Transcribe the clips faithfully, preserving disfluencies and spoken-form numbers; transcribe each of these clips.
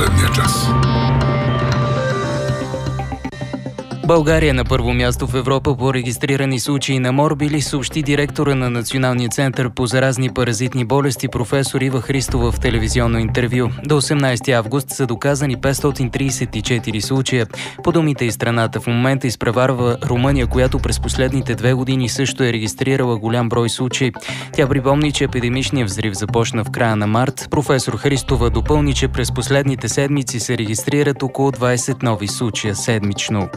последния час. България на първо място в Европа по регистрирани случаи на морбили, съобщи директора на Националния център по заразни паразитни болести професор Ива Христова в телевизионно интервю. До осемнайсети август са доказани петстотин трийсет и четири случая. По думите и страната в момента изпреварва Румъния, която през последните две години също е регистрирала голям брой случаи. Тя припомни, че епидемичният взрив започна в края на март. Професор Христова допълни, че през последните седмици се регистрират около двайсет нови случая седмично.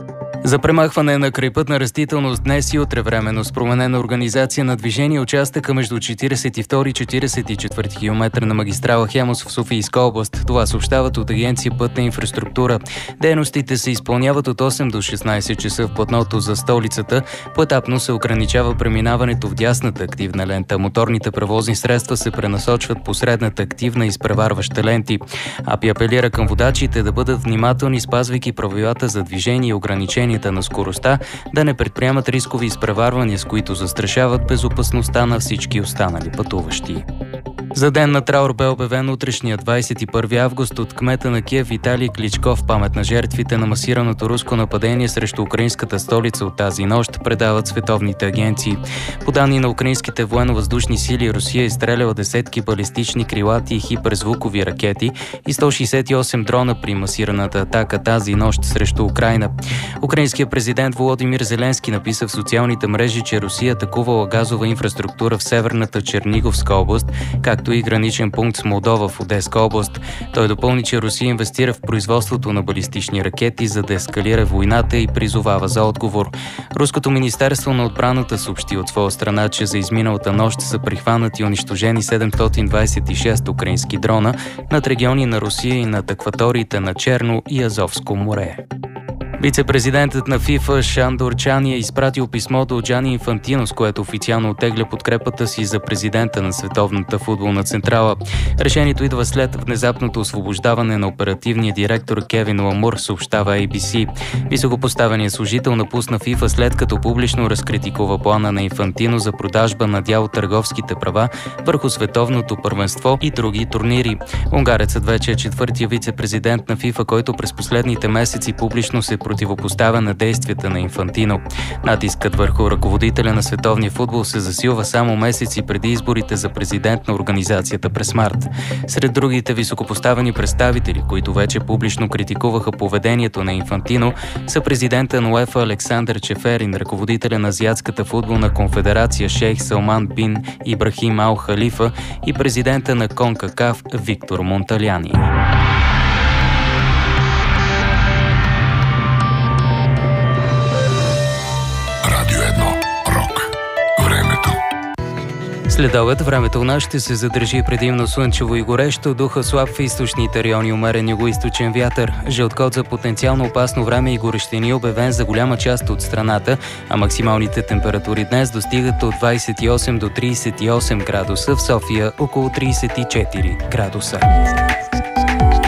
За премахване на крайпътна растителност днес и утре временно с променена организация на движение участъка между четирийсет и втори и четирийсет и четвърти километър на магистрала Хемус в Софийска област. Това съобщават от Агенция Пътна инфраструктура. Дейностите се изпълняват от осем до шестнайсет часа в платното за столицата. Поетапно се ограничава преминаването в дясната активна лента. Моторните превозни средства се пренасочват по средната активна и изпреварваща ленти. АПИ апелира към водачите да бъдат внимателни, спазвайки правилата за движение и ограничения на скоростта, да не предприемат рискови изпреварвания, с които застрашават безопасността на всички останали пътуващи. За ден на траур бе обявен утрешния двайсет и първи август от кмета на Киев Виталий Кличко в памет на жертвите на масираното руско нападение срещу украинската столица от тази нощ, предават световните агенции. По данни на украинските военно-въздушни сили, Русия е изстреляла десетки балистични, крилати и хиперзвукови ракети и сто шейсет и осем дрона при масираната атака тази нощ срещу Украйна. Украинският президент Володимир Зеленски написа в социалните мрежи, че Русия атакувала газова инфраструктура в северната Черниговска област, както и граничен пункт с Молдова в Одеска област. Той допълни, че Русия инвестира в производството на балистични ракети, за да ескалира войната и призовава за отговор. Руското министерство на отбраната съобщи от своя страна, че за изминалата нощ са прихванати и унищожени седемстотин двайсет и шест украински дрона над региони на Русия и над акваториите на Черно и Азовско море. Вице-президентът на ФИФА Шандор Чани е изпратил писмо до Джани Инфантино, с което официално оттегля подкрепата си за президента на Световната футболна централа. Решението идва след внезапното освобождаване на оперативния директор Кевин Ламур, съобщава Ей Би Си. Високопоставеният служител напусна ФИФА след като публично разкритикува плана на Инфантино за продажба на дял от търговските права върху световното първенство и други турнири. Унгарецът вече е четвъртия вице-президент на ФИФА, който през последните месеци публично се противопоставя на действията на Инфантино. Натискът върху ръководителя на световния футбол се засилва само месеци преди изборите за президент на организацията през март. Сред другите високопоставени представители, които вече публично критикуваха поведението на Инфантино, са президента на УЕФА Александър Чеферин, ръководителя на Азиатската футболна конфедерация Шейх Салман бин Ибрахим Ал Халифа и президента на Конкакаф Виктор Монталяни. След обед времето у нас ще се задържи предимно слънчево и горещо, духа слаб в източните райони, умерен югоизточен вятър. Жълт код за потенциално опасно време и горещини обявен за голяма част от страната, а максималните температури днес достигат от двайсет и осем до трийсет и осем градуса, в София около трийсет и четири градуса.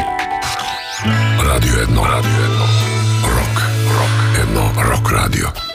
Радио едно, радио едно, рок, рок, едно, рок радио.